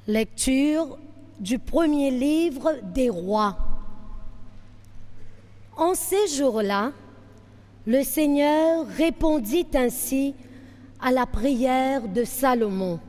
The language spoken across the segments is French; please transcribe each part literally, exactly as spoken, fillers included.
Lecture du premier livre des rois. En ces jours-là, le Seigneur répondit ainsi à la prière de Salomon.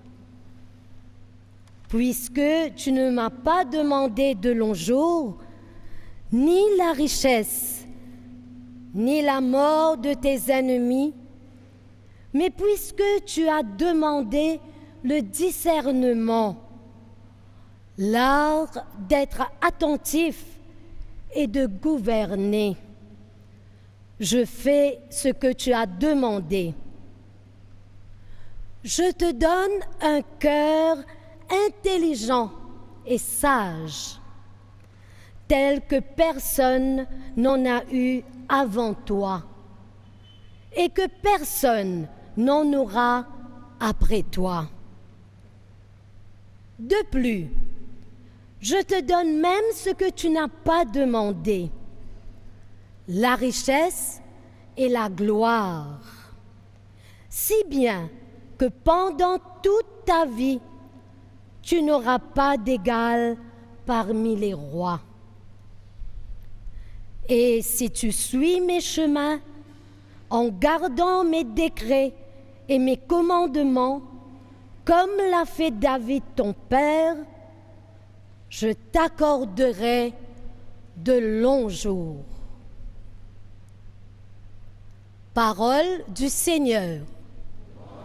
Puisque tu ne m'as pas demandé de longs jours, ni la richesse, ni la mort de tes ennemis, mais puisque tu as demandé le discernement, l'art d'être attentif et de gouverner, je fais ce que tu as demandé. Je te donne un cœur intelligent et sage, tel que personne n'en a eu avant toi, et que personne n'en aura après toi. De plus, je te donne même ce que tu n'as pas demandé, la richesse et la gloire, si bien que pendant toute ta vie, tu n'auras pas d'égal parmi les rois. Et si tu suis mes chemins, en gardant mes décrets et mes commandements, comme l'a fait David ton père, je t'accorderai de longs jours. Parole du Seigneur.